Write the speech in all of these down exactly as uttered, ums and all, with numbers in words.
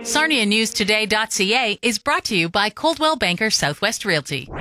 Sarnia News Today dot C A is brought to you by Coldwell Banker Southwest Realty. Good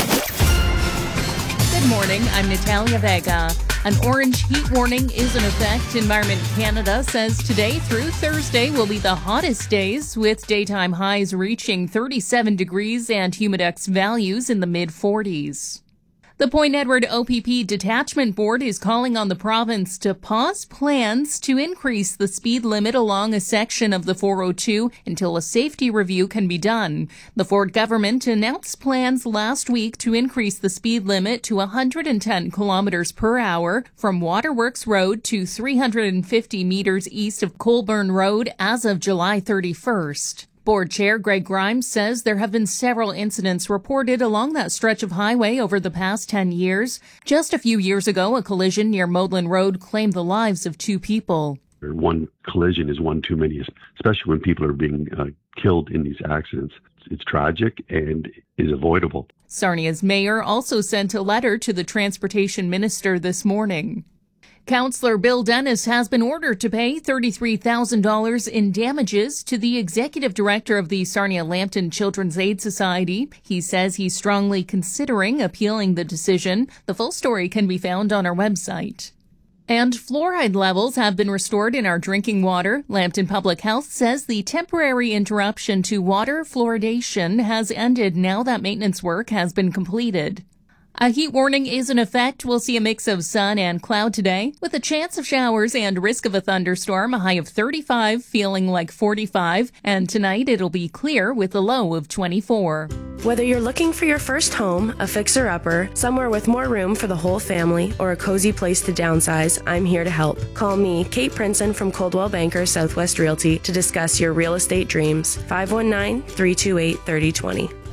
morning, I'm Natalia Vega. An orange heat warning is in effect. Environment Canada says today through Thursday will be the hottest days, with daytime highs reaching thirty-seven degrees and humidex values in the mid forties. The Point Edward O P P Detachment Board is calling on the province to pause plans to increase the speed limit along a section of the four oh two until a safety review can be done. The Ford government announced plans last week to increase the speed limit to one hundred ten kilometers per hour from Waterworks Road to three hundred fifty meters east of Colburn Road as of July thirty-first. Board Chair Greg Grimes says there have been several incidents reported along that stretch of highway over the past ten years. Just a few years ago, a collision near Modlin Road claimed the lives of two people. One collision is one too many, especially when people are being uh, killed in these accidents. It's tragic and is avoidable. Sarnia's mayor also sent a letter to the transportation minister this morning. Councillor Bill Dennis has been ordered to pay thirty-three thousand dollars in damages to the executive director of the Sarnia-Lambton Children's Aid Society. He says he's strongly considering appealing the decision. The full story can be found on our website. And fluoride levels have been restored in our drinking water. Lambton Public Health says the temporary interruption to water fluoridation has ended now that maintenance work has been completed. A heat warning is in effect. We'll see a mix of sun and cloud today, with a chance of showers and risk of a thunderstorm, a high of thirty-five, feeling like forty-five. And tonight it'll be clear with a low of twenty-four. Whether you're looking for your first home, a fixer-upper, somewhere with more room for the whole family, or a cozy place to downsize, I'm here to help. Call me, Kate Princeton from Coldwell Banker Southwest Realty, to discuss your real estate dreams. five one nine, three two eight, three oh two oh.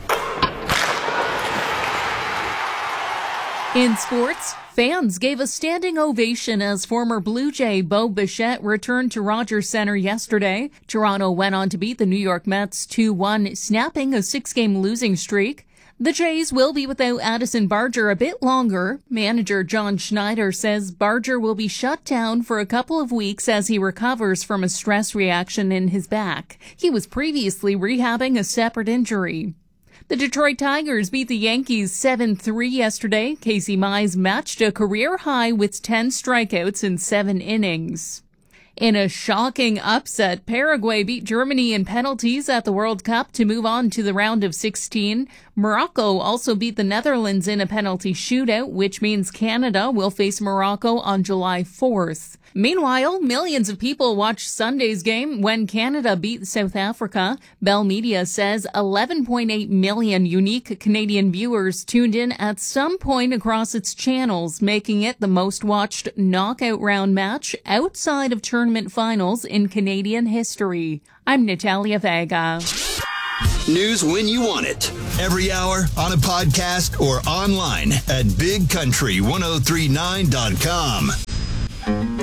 In sports, fans gave a standing ovation as former Blue Jay Bo Bichette returned to Rogers Centre yesterday. Toronto went on to beat the New York Mets two one, snapping a six-game losing streak. The Jays will be without Addison Barger a bit longer. Manager John Schneider says Barger will be shut down for a couple of weeks as he recovers from a stress reaction in his back. He was previously rehabbing a separate injury. The Detroit Tigers beat the Yankees seven three yesterday. Casey Mize matched a career high with ten strikeouts in seven innings. In a shocking upset, Paraguay beat Germany in penalties at the World Cup to move on to the round of sixteen. Morocco also beat the Netherlands in a penalty shootout, which means Canada will face Morocco on July fourth. Meanwhile, millions of people watched Sunday's game when Canada beat South Africa. Bell Media says eleven point eight million unique Canadian viewers tuned in at some point across its channels, making it the most watched knockout round match outside of tournament finals in Canadian history. I'm Natalia Vega. News when you want it. Every hour, on a podcast, or online at big country ten thirty-nine dot com.